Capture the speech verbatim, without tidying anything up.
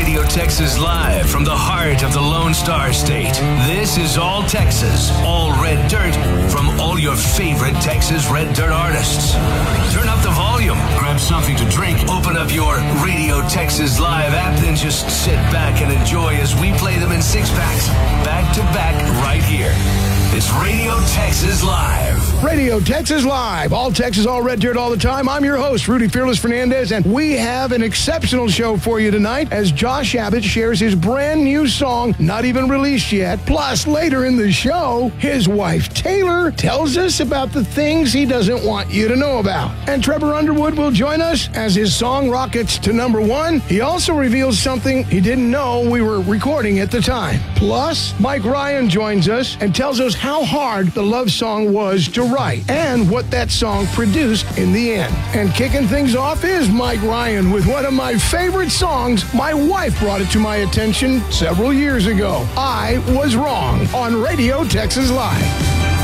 Radio Texas Live from the heart of the Lone Star State. This is All Texas, all red dirt from all your favorite Texas red dirt artists. Turn up the volume, grab something to drink, open up your Radio Texas Live app, then just sit back and enjoy as we play them in six packs, back to back, right here. It's Radio Texas Live. Radio Texas Live. All Texas, all red dirt, all the time. I'm your host, Rudy Fearless Fernandez, and we have an exceptional show for you tonight as Josh Abbott shares his brand new song, not even released yet. Plus, later in the show, his wife, Taylor, tells us about the things he doesn't want you to know about. And Trevor Underwood will join us as his song rockets to number one. He also reveals something he didn't know we were recording at the time. Plus, Mike Ryan joins us and tells us how hard the love song was to write and what that song produced in the end. And kicking things off is Mike Ryan with one of my favorite songs. My wife brought it to my attention several years ago. I Was Wrong on Radio Texas Live.